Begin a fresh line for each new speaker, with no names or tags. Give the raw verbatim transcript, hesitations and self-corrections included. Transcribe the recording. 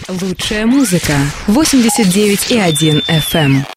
Лучшая музыка. восемьдесят девять и один эф эм.